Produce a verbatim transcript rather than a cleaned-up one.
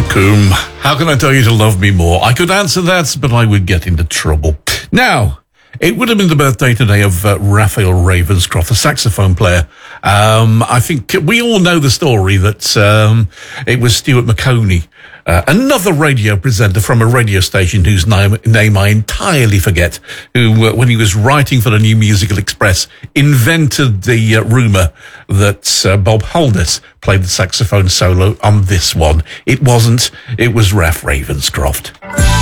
Raccoon, how can I tell you to love me more? I could answer that, but I would get into trouble. Now, it would have been the birthday today of uh, Raphael Ravenscroft, the saxophone player. Um, I think we all know the story that um, it was Stuart Maconie, uh, another radio presenter from a radio station whose name, name I entirely forget, who, uh, when he was writing for the New Musical Express, invented the uh, rumour that uh, Bob Holness played the saxophone solo on this one. It wasn't. It was Raph Ravenscroft.